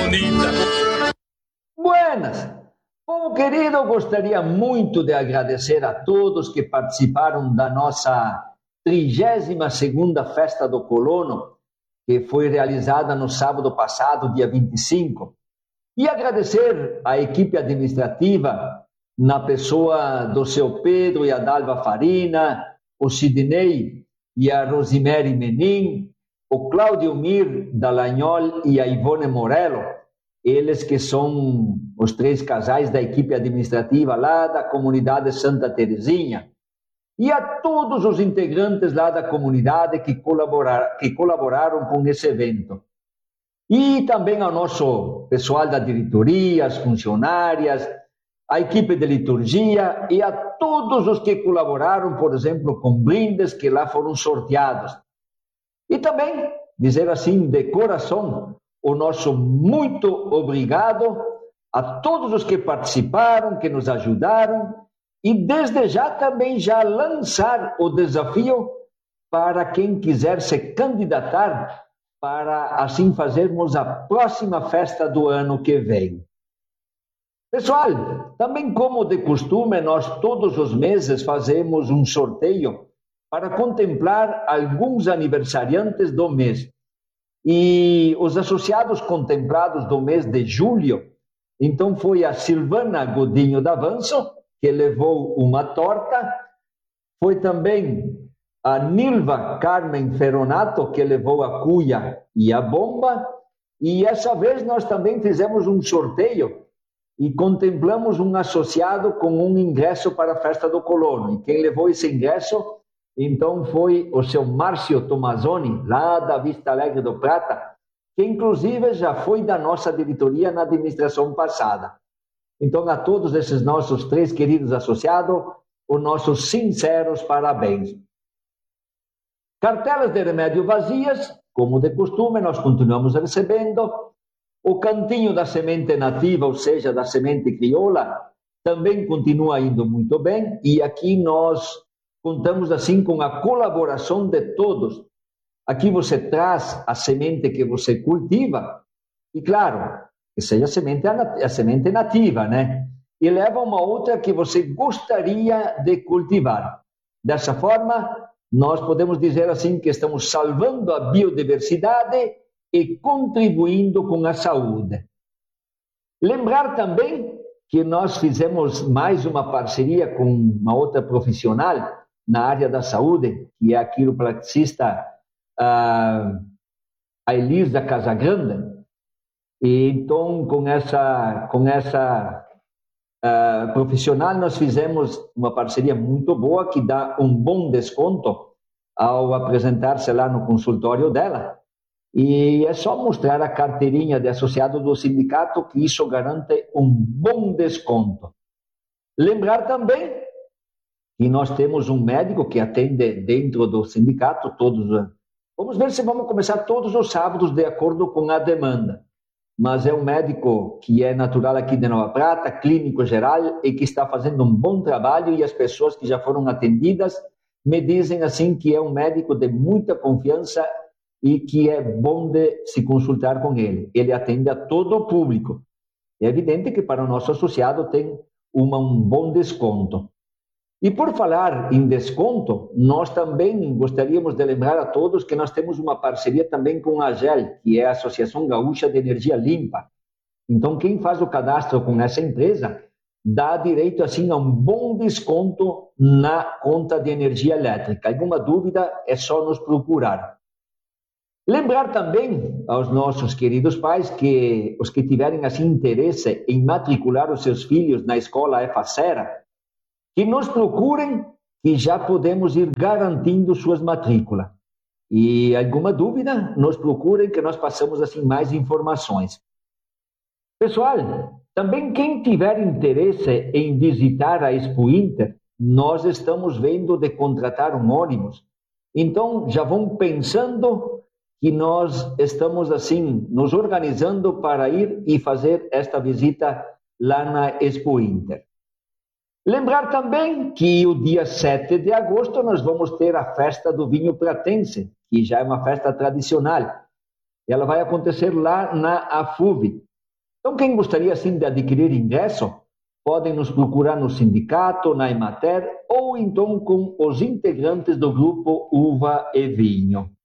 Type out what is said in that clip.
bonita. Buenas! Povo querido, eu gostaria muito de agradecer a todos que participaram da nossa 32ª Festa do Colono, que foi realizada no sábado passado, dia 25. E agradecer à equipe administrativa, na pessoa do seu Pedro e a Dalva Farina, o Sidney e a Rosimere Menin, o Cláudio Mir Dallagnol e a Ivone Morello, eles que são os 3 casais da equipe administrativa lá da comunidade Santa Terezinha, e a todos os integrantes lá da comunidade que colaboraram com esse evento. E também ao nosso pessoal da diretoria, as funcionárias, a equipe de liturgia e a todos os que colaboraram, por exemplo, com brindes que lá foram sorteados. E também, dizer assim, de coração, o nosso muito obrigado a todos os que participaram, que nos ajudaram, e desde já também já lançar o desafio para quem quiser se candidatar para assim fazermos a próxima festa do ano que vem. Pessoal, também como de costume, nós todos os meses fazemos um sorteio para contemplar alguns aniversariantes do mês. E os associados contemplados do mês de julho, então foi a Silvana Godinho D'Avanço, que levou uma torta, foi também a Nilva Carmen Ferronato, que levou a cuia e a bomba, e essa vez nós também fizemos um sorteio e contemplamos um associado com um ingresso para a Festa do Colono, e quem levou esse ingresso então foi o seu Márcio Tomazoni, lá da Vista Alegre do Prata, que inclusive já foi da nossa diretoria na administração passada. Então, a todos esses nossos 3 queridos associados, os nossos sinceros parabéns. Cartelas de remédio vazias, como de costume, nós continuamos recebendo. O cantinho da semente nativa, ou seja, da semente crioula, também continua indo muito bem, e aqui nós contamos assim com a colaboração de todos. Aqui você traz a semente que você cultiva, e claro, que seja a semente nativa, né? E leva uma outra que você gostaria de cultivar. Dessa forma, nós podemos dizer assim que estamos salvando a biodiversidade e contribuindo com a saúde. Lembrar também que nós fizemos mais uma parceria com uma outra profissional na área da saúde, que é a quiropraxista a Elisa Casagrande. E então, com essa profissional, nós fizemos uma parceria muito boa que dá um bom desconto ao apresentar-se lá no consultório dela. E é só mostrar a carteirinha de associado do sindicato que isso garante um bom desconto. Lembrar também que nós temos um médico que atende dentro do sindicato todos. Vamos ver se vamos começar todos os sábados de acordo com a demanda. Mas é um médico que é natural aqui de Nova Prata, clínico geral, e que está fazendo um bom trabalho, e as pessoas que já foram atendidas me dizem assim que é um médico de muita confiança e que é bom de se consultar com ele. Ele atende a todo o público. É evidente que para o nosso associado tem um bom desconto. E por falar em desconto, nós também gostaríamos de lembrar a todos que nós temos uma parceria também com a AGEL, que é a Associação Gaúcha de Energia Limpa. Então, quem faz o cadastro com essa empresa dá direito assim a um bom desconto na conta de energia elétrica. Alguma dúvida é só nos procurar. Lembrar também aos nossos queridos pais que os que tiverem assim interesse em matricular os seus filhos na escola EFACERA, que nos procurem, que já podemos ir garantindo suas matrículas. E alguma dúvida, nos procurem que nós passamos assim mais informações. Pessoal, também quem tiver interesse em visitar a Expo Inter, nós estamos vendo de contratar um ônibus. Então, já vão pensando que nós estamos assim, nos organizando para ir e fazer esta visita lá na Expo Inter. Lembrar também que o dia 7 de agosto nós vamos ter a festa do vinho pratense, que já é uma festa tradicional. Ela vai acontecer lá na AFUV. Então, quem gostaria assim de adquirir ingresso, podem nos procurar no sindicato, na Emater, ou então com os integrantes do grupo Uva e Vinho.